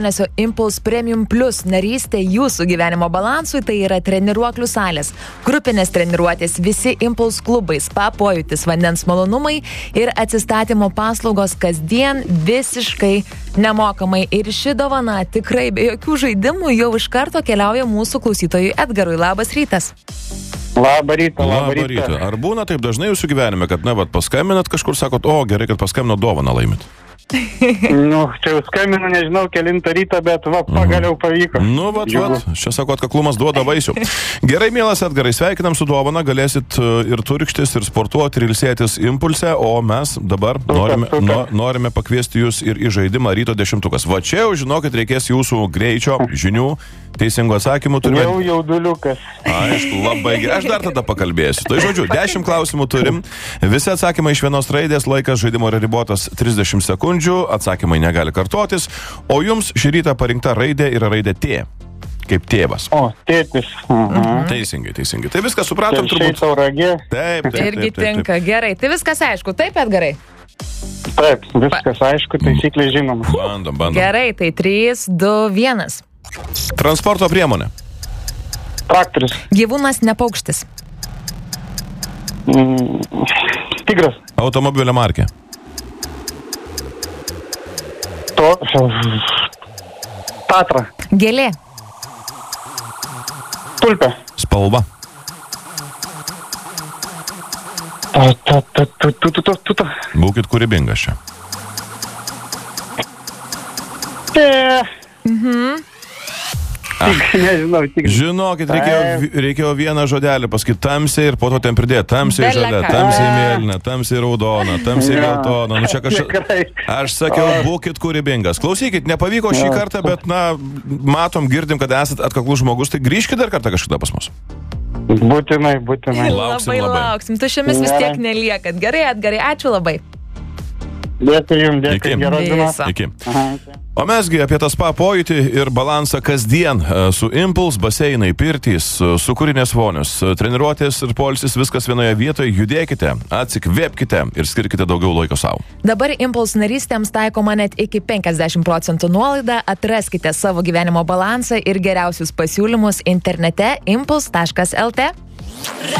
Impulse Premium Plus narystė jūsų gyvenimo balansui, tai yra treniruoklių salės, grupinės treniruotės, visi Impulse klubai, spa pojūtis, vandens malonumai ir atsistatymo paslaugos kasdien visiškai nemokamai. Ir ši dovana tikrai be jokių žaidimų jau iš karto keliauja mūsų klausytojui Edgarui. Labas rytas. Labą rytą. Ar būna taip dažnai jūsų gyvenime, kad, paskambinat kažkur, sakot, o, gerai, kad paskambino, dovaną laimit? Čia jau skambinu, nežinau, kelintą rytą, bet pagaliau pavyko. Čia sako, atkaklumas duoda vaisių. Gerai, mielas Edgarai, sveikinam su dovana, galėsit ir turkštis, ir sportuoti, ir ilsėtis Impulse, o mes dabar norime pakviesti jūs ir į žaidimą Ryto 10. Va čia jau, žinokit, reikės jūsų greičio, žinių, teisingų atsakymų turime. Jau jauduliukas. Aišku, labai gerai. Aš dar tada pakalbėsiu. Tai žodžiu, 10 klausimų turim. Visi atsakymai iš vienos raidės, laikas žaidimo yra ribotas 30 sekundžių, atsakymai negali kartotis, o jums šį rytą parinkta raidė yra raidė T. Kaip tėvas. O, tėtis. Teisingai. Tai viską supratom turbūt. Tauragė. Taip. Irgi tinka. Gerai. Tai viskas aišku. Taip, Edgarai? Taip, viskas aišku, taisyklės žinoma. Bandom. Gerai, tai 3, 2, 1. Transporto priemonė. Traktorius. Gyvūnas ne paukštis. Tigras. Automobilio markė. Tatra. Gėlė. Tulpė. Spalva. Būkit kūrybingas čia. Nežinau, tik. Žinokit, reikėjo vieną žodelį pasakyti tamsiai ir po to ten pridėti tamsiai žalia, tamsiai mėlyna, tamsiai raudona, tamsiai geltona. Nu čia aš sakiau, būkit kūrybingas. Klausykit, nepavyko šį kartą, bet matom, girdim, kad esat atkaklus žmogus, tai grįžkit dar kartą kažkada pas mus. Būtinai. Lauksim. Tušiomis vis tiek neliekat. Gerai, Edgarai, ačiū labai. Dėkui jums, geros dienos. Iki. O mesgi apie tą spa pojūtį ir balansą kasdien su Impulse, baseinai, pirtys, sūkurinės vonios, treniruotės ir poilsis, viskas vienoje vietoje, judėkite, atsikvėpkite ir skirkite daugiau laiko savo. Dabar Impulse narystėms taikoma net iki 50% nuolaida, atraskite savo gyvenimo balansą ir geriausius pasiūlymus internete impulse.lt.